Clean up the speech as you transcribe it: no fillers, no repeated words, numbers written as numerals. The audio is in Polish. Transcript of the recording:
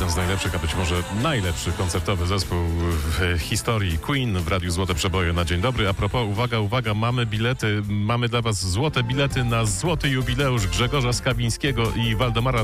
jeden z najlepszych, a być może najlepszy koncertowy zespół w historii. Queen w Radiu Złote Przeboje na dzień dobry. A propos, uwaga, mamy dla was złote bilety na złoty jubileusz Grzegorza Skawińskiego i Waldemara